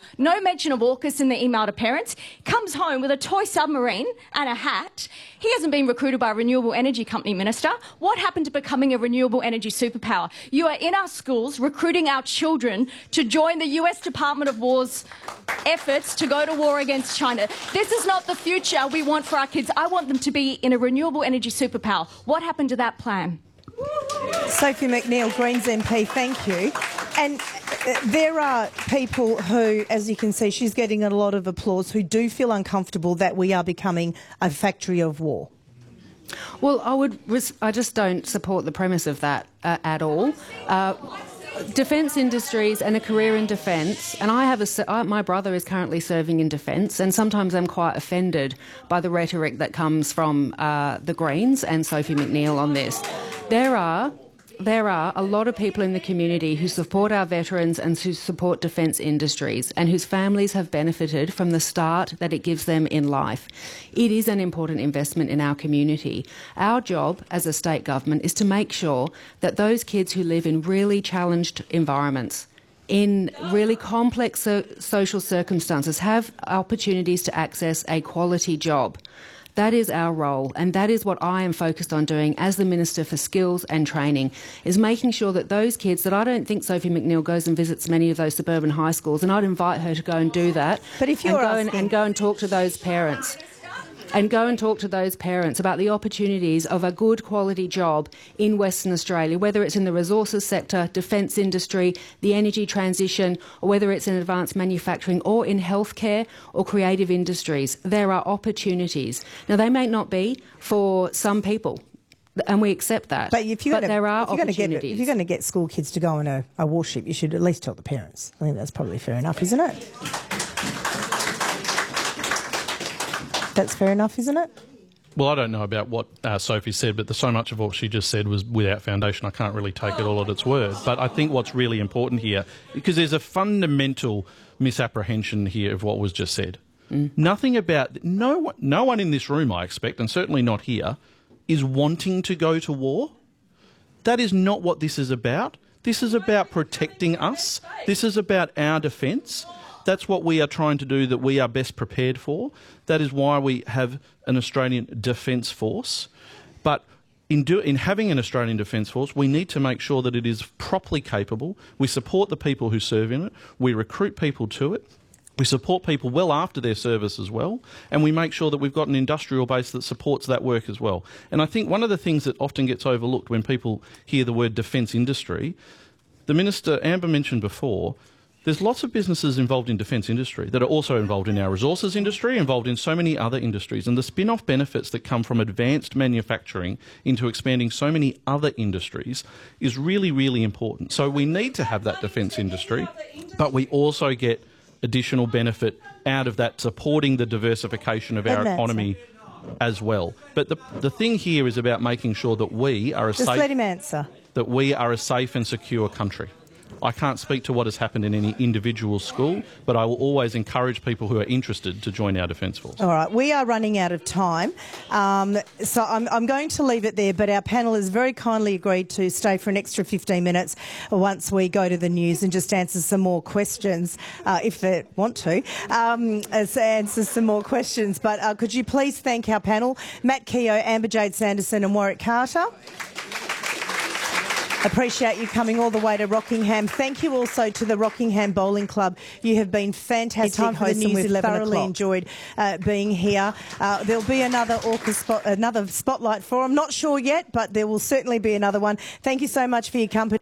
No mention of AUKUS in the email to parents. Comes home with a toy submarine and a hat. He hasn't been recruited by a renewable energy company, Minister. What happened to becoming a renewable energy superpower? You are in our schools recruiting our children to join the US Department of War's efforts to go to war against China. This is not the future we want for our kids. I want them to be in a renewable energy superpower. What happened to that plan? Sophie McNeill, Greens MP, thank you. And there are people who, as you can see, she's getting a lot of applause, who do feel uncomfortable that we are becoming a factory of war. Well, I just don't support the premise of that at all. Defence industries and a career in defence, and my brother is currently serving in defence, and sometimes I'm quite offended by the rhetoric that comes from the Greens and Sophie McNeill on this. There are a lot of people in the community who support our veterans and who support defence industries and whose families have benefited from the start that it gives them in life. It is an important investment in our community. Our job as a state government is to make sure that those kids who live in really challenged environments, in really complex social circumstances, have opportunities to access a quality job. That is our role, and that is what I am focused on doing as the Minister for Skills and Training, is making sure that those kids that I don't think Sophie McNeill goes and visits many of those suburban high schools, and I'd invite her to go and do that. But if you're and go and talk to those parents. And go and talk to those parents about the opportunities of a good quality job in Western Australia, whether it's in the resources sector, defence industry, the energy transition, or whether it's in advanced manufacturing or in healthcare or creative industries. There are opportunities. Now, they may not be for some people, and we accept that. But there are opportunities. If you're going to get school kids to go on a warship, you should at least tell the parents. I think that's probably fair enough, isn't it? That's fair enough, isn't it? Well, I don't know about what Sophie said, but so much of what she just said was without foundation. I can't really take it all at its word. But I think what's really important here, because there's a fundamental misapprehension here of what was just said. Nothing about... No one in this room, I expect, and certainly not here, is wanting to go to war. That is not what this is about. This is about protecting us. This is about our defence. That's what we are trying to do, that we are best prepared for. That is why we have an Australian Defence Force. But in having an Australian Defence Force, we need to make sure that it is properly capable. We support the people who serve in it. We recruit people to it. We support people well after their service as well. And we make sure that we've got an industrial base that supports that work as well. And I think one of the things that often gets overlooked when people hear the word defence industry, the Minister, Amber, mentioned before, there's lots of businesses involved in defence industry that are also involved in our resources industry, involved in so many other industries, and the spin-off benefits that come from advanced manufacturing into expanding so many other industries is really, really important. So we need to have that defence industry, but we also get additional benefit out of that, supporting the diversification of our economy as well. But the thing here is about making sure that we are let him answer. That we are a safe and secure country. I can't speak to what has happened in any individual school, but I will always encourage people who are interested to join our Defence Force. All right, we are running out of time, so I'm going to leave it there, but our panel has very kindly agreed to stay for an extra 15 minutes once we go to the news and just answer some more questions, if they want to, answer some more questions. But could you please thank our panel, Matt Keogh, Amber Jade Sanderson and Warwick Carter. Appreciate you coming all the way to Rockingham. Thank you also to the Rockingham Bowling Club. You have been fantastic hosts and we've thoroughly enjoyed being here. There'll be another another Spotlight Forum. Not sure yet, but there will certainly be another one. Thank you so much for your company.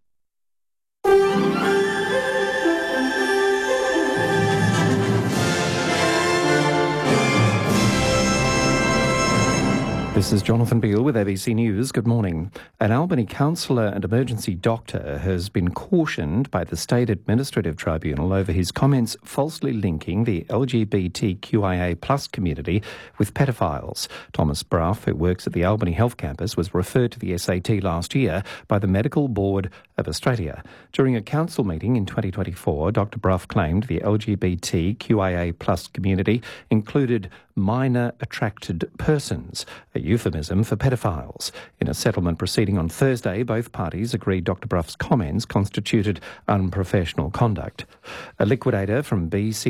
This is Jonathan Beale with ABC News. Good morning. An Albany councillor and emergency doctor has been cautioned by the State Administrative Tribunal over his comments falsely linking the LGBTQIA+ community with pedophiles. Thomas Brough, who works at the Albany Health Campus, was referred to the SAT last year by the Medical Board of Australia. During a council meeting in 2024, Dr Brough claimed the LGBTQIA+ community included minor attracted persons, a euphemism for pedophiles. In a settlement proceeding on Thursday, both parties agreed Dr Brough's comments constituted unprofessional conduct. A liquidator from BC